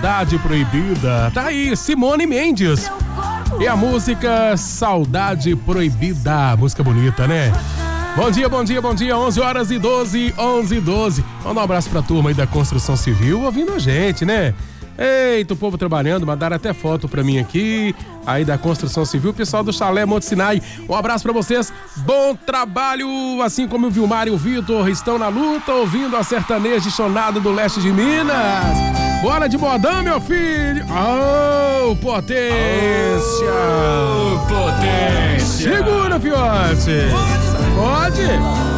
Saudade Proibida. Tá aí, Simone Mendes. E a música Saudade Proibida. Música bonita, né? Bom dia, bom dia, bom dia. 11h12, 11h12. Manda um abraço pra turma aí da Construção Civil ouvindo a gente, né? Eita, o povo trabalhando, mandaram até foto pra mim aqui, aí da Construção Civil, pessoal do Chalé Monte Sinai, um abraço pra vocês, bom trabalho, assim como o Vilmar e o Vitor estão na luta, ouvindo a sertaneja chonada do leste de Minas. Bora de modão, meu filho! Oh, potência! Oh, potência! Segura, fiote! Sacode!